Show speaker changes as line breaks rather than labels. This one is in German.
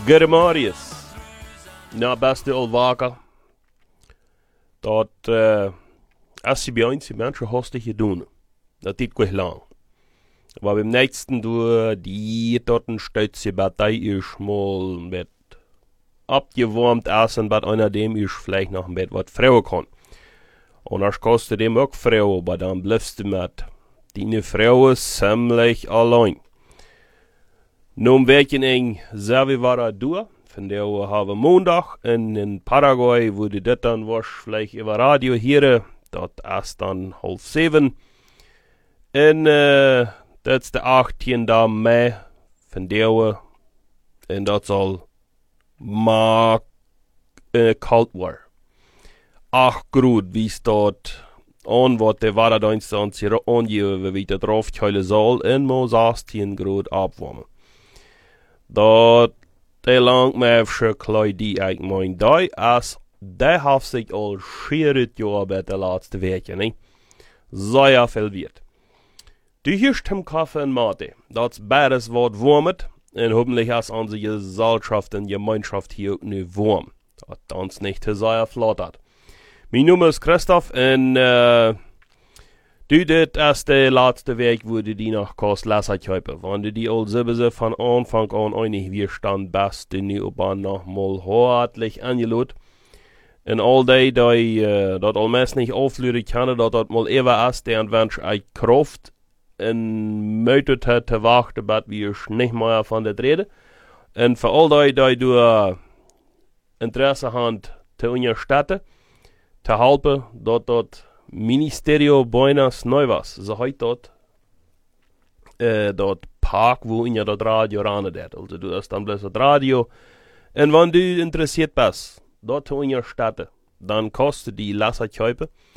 Gute Marius. Na, beste Olwaker. Dat als je bij ons die mensen hostig doen. Dat dit goed lang. Maar beim nächsten du die dort ein Stötze Partei ist mal mit abgewärmt essen, was einer dem ist vielleicht noch ein Bett was Frau kann. Und das kostet dem auch Frau, aber dann bleibst du mit deine Frau ziemlich allein. Nun werken eng selber war du, von der haben Montag in Paraguay, wo die das dann was vielleicht über Radio hier, dort erst dann 6:30. Und das ist der 18. Mai von der und das soll mal kalt war. 8 Grad, wie es dort an was der Wasserdienst uns hier angeben, wie das drauf keulen soll, und mal 16 Grad abwarmen. Dat de lang mij verschleid die ik mijn dag als de heeft zich al schier het jaar bij de laatste weken, ne? Sehr viel wird. Du hörst hem Kaffee en Mate, dat is beides wat warmet, en hoffentlich ist unsere Gesellschaft und Gemeinschaft hier auch nu warm, dat uns nicht zu sehr flattert. Mein Name ist Christoph und du, das ist der letzte Weg, wo du die nach Kost lassen kaufen. Wenn du die all sowieso von Anfang an einig wirst, bist du nu aber noch mal hartlich angelohnt. Und all die das allmäßig nicht auflösen können, dass das mal ever ist, der Mensch eine Kraft und mötet hat zu warten, bis wir nicht mehr von der reden. Und für all die du Interesse haben, zu unterstützen, zu helfen, dass das Ministerio Buenas Nuevas, so heißt dort Park, wo in ja das Radio randet. Also du hast dann bloß das Radio. Und wenn du interessiert bist, dort in der Stadt, dann kostet die Lasserkäupe